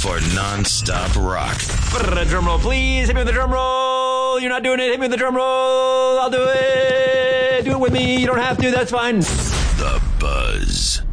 for non-stop rock. Drum roll, please. Hit me with the drum roll. You're not doing it. Hit me with the drum roll. I'll do it. Do it with me. You don't have to. That's fine. The Buzz.